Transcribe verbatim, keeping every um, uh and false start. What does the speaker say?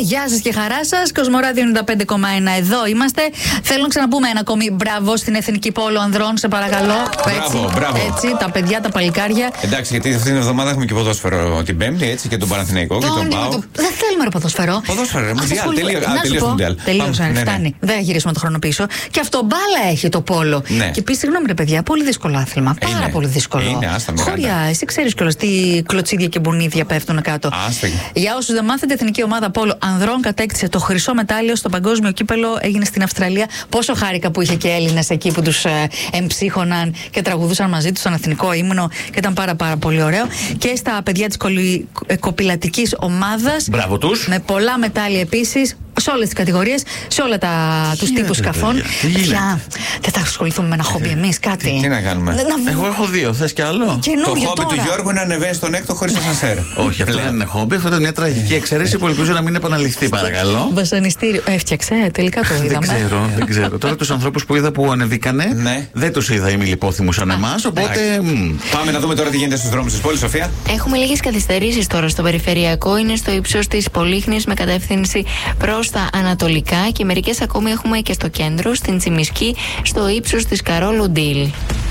Γεια σας και χαρά σας. Κοσμοράδιο ενενήντα πέντε κόμμα ένα, εδώ είμαστε. Θέλω να ξαναπούμε ένα ακόμη μπράβο στην Εθνική Πόλο Ανδρών, σε παρακαλώ. Μπράβο, έτσι, μπράβο. έτσι, τα παιδιά, τα παλικάρια. Εντάξει, γιατί αυτήν την εβδομάδα έχουμε και ποδόσφαιρο την Πέμπτη, έτσι, και τον Παναθηναϊκό και τον ΠΑΟΚ. Δεν θέλουμε ρε ποδόσφαιρο. Ποδόσφαιρο, ρε, μουντιάλ, τελείωσε μουντιάλ. Τελείωσε, φτάνει. Δεν θα γυρίσουμε το χρόνο πίσω. Και αυτό μπάλα έχει το πόλο. Ναι. Και επίση, συγγνώμη ρε παιδιά, πολύ δύσκολο άθλημα. Πάρα είναι. πολύ δύσκολο. Είναι, άστα χωριά, εσύ ξέρεις κιόλας τι κλωτσίδια και μπουνίδια πέφτουν κάτω. Άστα. Για όσους δεν μάθετε, η Εθνική Ομάδα Πόλο Ανδρών κατέκτησε το χρυσό μετάλλιο στο παγκόσμιο κύπελο. Έγινε στην Αυστραλία. Πόσο χάρηκα που είχε και Έλληνες εκεί που τους ε, εμψύχωναν και τραγουδούσαν μαζί τους τον εθνικό ύμνο και ήταν πάρα πάρα πολύ ωραίο. Και στα παιδιά της κολυ... κοπηλατικής ομάδας. Μπράβο τους. Με πολλά μετάλλια επίσης. Σε όλες τις κατηγορίες, σε όλα τα, τους τύπους σκαφών. Πια, δεν θα ασχοληθούμε με ένα χόμπι εμείς, κάτι. Τι, τι να κάνουμε. Να... Εγώ έχω δύο, θες κι άλλο? Καινούριο το χόμπι τώρα. του Γιώργου είναι να ανεβαίνει στον έκτο χωρίς ασανσέρ. Όχι, αυτό δεν είναι χόμπι, αυτό ήταν μια τραγική εξαίρεση που ελπίζω να μην επαναληφθεί, παρακαλώ. Βασανιστήριο. Έφτιαξε, τελικά το Δεν είδαμε. ξέρω, δεν ξέρω. Τώρα τους ανθρώπους που είδα που ανεβήκανε, Ναι. δεν τους είδα ημιλιπόθυμους σαν εμάς, οπότε. μ. Πάμε να δούμε τώρα τι γίνεται στους δρόμους της πόλης, Σοφία. Έχουμε λίγες καθυστερήσεις τώρα στο περιφερειακό. Είναι στο ύψος της Πολύχνης με κατεύθυνση προς τα ανατολικά και μερικές ακόμη έχουμε και στο κέντρο, στην Τσιμισκή, στο ύψος της Καρόλου Ντίλ.